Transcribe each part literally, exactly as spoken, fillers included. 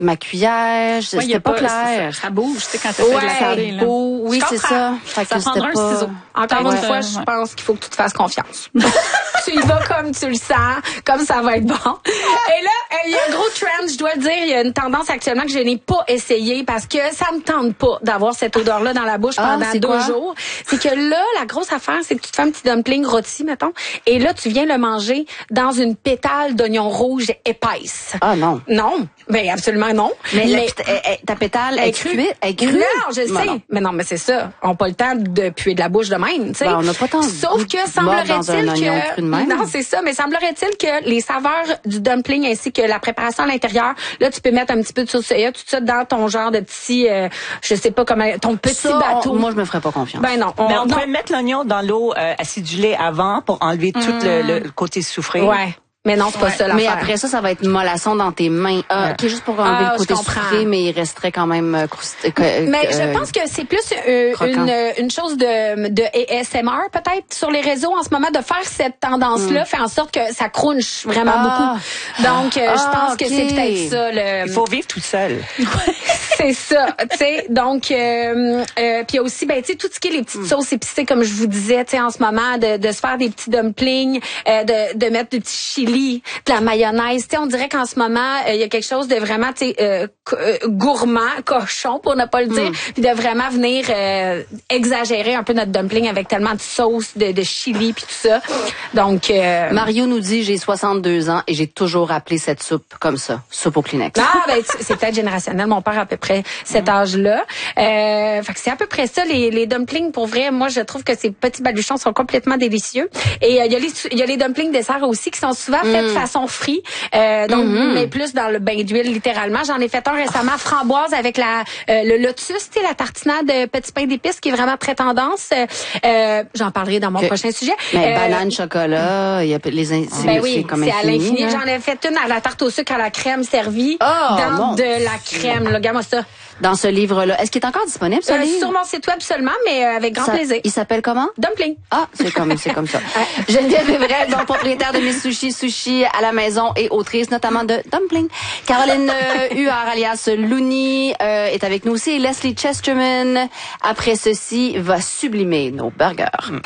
ma cuillère, ouais, c'était pas, pas clair. Ça, ça bouge, tu sais, quand tu ouais, fais de la sardine. Ça bouge, oui, c'est ça. Fait ça prendra un pas... ciseau. Encore ouais, une fois, ouais. je pense qu'il faut que tu te fasses confiance. Tu y vas comme tu le sens, comme ça va être bon. Et là, il y a un gros trend, je dois le dire, il y a une tendance actuellement que je n'ai pas essayé parce que ça me tente pas d'avoir cette odeur-là dans la bouche ah, pendant deux quoi? jours. C'est que là, la grosse affaire, c'est que tu te fais un petit dumpling rôti, mettons, et là, tu viens le manger dans une pétale d'oignon rouge épaisse. Ah non. Non, ben absolument non. Mais, mais la, ta pétale est crue? Elle est crue? Non, je sais. Non. Mais non, mais c'est ça. On n'a pas le temps de puer de la bouche de même, tu sais. Ben, on n'a pas tant de Sauf que semblerait-il que... Même. Non, c'est ça. Mais semblerait-il que les saveurs du dumpling ainsi que la préparation à l'intérieur, là, tu peux mettre un petit peu de sauce soya, tout ça dans ton genre de petit, euh, je sais pas comment, ton petit ça, bateau. On, moi, je me ferais pas confiance. Ben non. On, Mais on non. pourrait mettre l'oignon dans l'eau euh, acidulée avant pour enlever mmh. tout le, le côté soufré. Ouais. Mais non, c'est pas ouais. ça l'affaire. Mais après ça, ça va être mollasson dans tes mains. Ah, ouais. OK, juste pour enlever ah, le côté sucré, mais il resterait quand même euh, croustillant. Euh, mais je pense que c'est plus euh, une, une chose de, de A S M R peut-être sur les réseaux en ce moment, de faire cette tendance-là, mm. fait en sorte que ça crunche vraiment ah. beaucoup. Donc, euh, ah, je pense okay. que c'est peut-être ça. Le... Il faut vivre tout seul. C'est ça, tu sais. Donc, euh, euh, puis il y a aussi, ben, tu sais, tout ce qui est les petites mm. sauces épicées, comme je vous disais, tu sais, en ce moment, de, de se faire des petits dumplings, euh, de, de mettre du petit chili, de la mayonnaise. Tu sais, on dirait qu'en ce moment, il euh, y a quelque chose de vraiment, tu sais, euh, euh, gourmand, cochon, pour ne pas le dire, mm. puis de vraiment venir euh, exagérer un peu notre dumpling avec tellement de sauce, de, de chili, puis tout ça. Donc, euh, Mario nous dit, j'ai soixante-deux ans et j'ai toujours appelé cette soupe comme ça, soupe au Kleenex. Ah, ben, c'est peut-être générationnel. Mon père a à peu près cet âge-là. Euh, fait que c'est à peu près ça, les, les dumplings. Pour vrai, moi, je trouve que ces petits baluchons sont complètement délicieux. Et il euh, y a les, il y a les dumplings dessert aussi qui sont souvent faits mm. de façon frite, euh, donc mm-hmm. mais plus dans le bain d'huile littéralement. J'en ai fait un récemment framboise avec la euh, le lotus, tu sais, la tartinade de petit pain d'épices qui est vraiment très tendance. Euh, j'en parlerai dans mon que, prochain sujet. Mais euh, banane, chocolat, il y a les in- ben oui, comme c'est à l'infini. Hein? J'en ai fait une à la tarte au sucre à la crème servie oh, dans bon. de la crème. Là, regarde-moi ça. Dans ce livre-là. Est-ce qu'il est encore disponible, ce euh, livre? Sur mon site web seulement, mais euh, avec grand ça, plaisir. Il s'appelle comment? Dumpling. Ah, c'est comme, c'est comme ça. Geneviève Evrel, donc propriétaire de Miss Sushi, Sushi à la maison et autrice notamment de Dumpling. Caroline euh, Huard, alias Looney, euh, est avec nous aussi. Et Leslie Chesterman, après ceci, va sublimer nos burgers.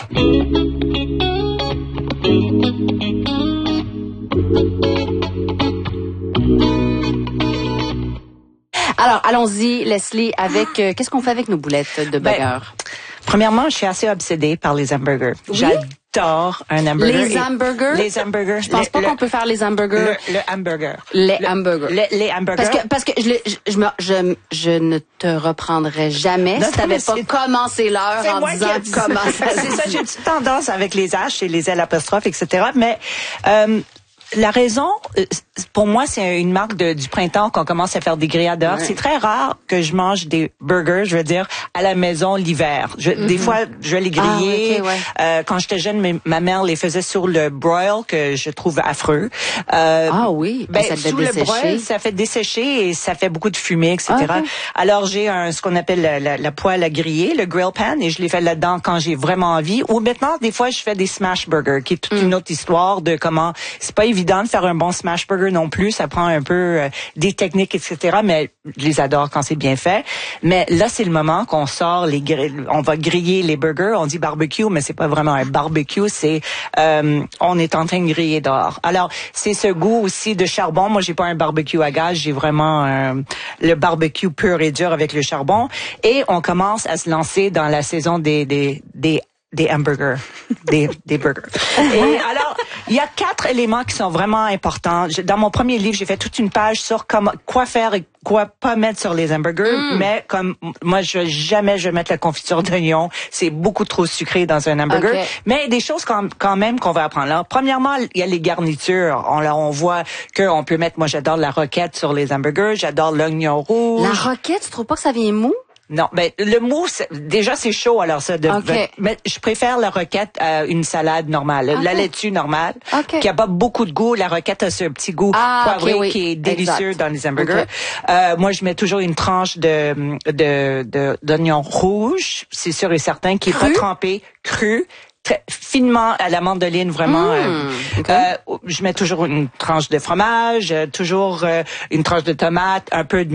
Alors, allons-y, Leslie, avec... Euh, qu'est-ce qu'on fait avec nos boulettes de burger? Ben, premièrement, je suis assez obsédée par les hamburgers. Oui? J'adore un hamburger. Les hamburgers? Les hamburgers. Je pense le, pas le, qu'on peut faire les hamburgers. Le, le hamburger. Les le, hamburgers. Le, les hamburgers. Parce que, parce que je, je, je, me, je, je ne te reprendrai jamais non, si t'avais pas commencé l'heure en disant comment ça c'est ça, j'ai une petite tendance avec les H et les L apostrophes, et cetera. Mais... Euh, la raison, pour moi, c'est une marque de, du printemps qu'on commence à faire des grillades dehors. Ouais. C'est très rare que je mange des burgers, je veux dire, à la maison l'hiver. Je, mm-hmm. Des fois, je vais les griller. Ah, okay, ouais. euh, quand j'étais jeune, mes, ma mère les faisait sur le broil, que je trouve affreux. Euh, ah oui, ben, ça sous le broil, ça fait dessécher et ça fait beaucoup de fumée, et cetera. Okay. Alors, j'ai un ce qu'on appelle la, la, la poêle à griller, le grill pan, et je les fais là-dedans quand j'ai vraiment envie. Ou maintenant, des fois, je fais des smash burgers, qui est toute mm. une autre histoire de comment... C'est pas évident de faire un bon smash burger non plus, ça prend un peu euh, des techniques, et cetera. Mais je les adore quand c'est bien fait. Mais là, c'est le moment qu'on sort les gr- on va griller les burgers. On dit barbecue, mais c'est pas vraiment un barbecue. C'est euh, on est en train de griller dehors. Alors c'est ce goût aussi de charbon. Moi, j'ai pas un barbecue à gaz, j'ai vraiment euh, le barbecue pur et dur avec le charbon. Et on commence à se lancer dans la saison des des des des hamburgers, des, des burgers. Et alors, il y a quatre éléments qui sont vraiment importants. Dans mon premier livre, j'ai fait toute une page sur comment, quoi faire et quoi pas mettre sur les hamburgers, mm. mais comme moi, je jamais je vais mettre la confiture d'oignon, c'est beaucoup trop sucré dans un hamburger. Okay. Mais des choses quand, quand même qu'on va apprendre là. Premièrement, il y a les garnitures. On là, on voit que on peut mettre. Moi, j'adore la roquette sur les hamburgers. J'adore l'oignon rouge. La roquette, tu trouves pas que ça vient mou? Non, ben le mou, c'est, déjà c'est chaud, alors ça devrait. Okay. Mais je préfère la roquette à une salade normale, okay. la laitue normale, okay. qui a pas beaucoup de goût. La roquette a ce petit goût ah, poivré okay, oui. qui est délicieux exact. Dans les hamburgers. Okay. Euh, moi, je mets toujours une tranche de de, de d'oignon rouge, c'est sûr et certain, qui est cru? Pas trempé, cru. très finement à la mandoline, vraiment. Mmh, euh, okay. euh, je mets toujours une tranche de fromage, euh, toujours euh, une tranche de tomate, un peu de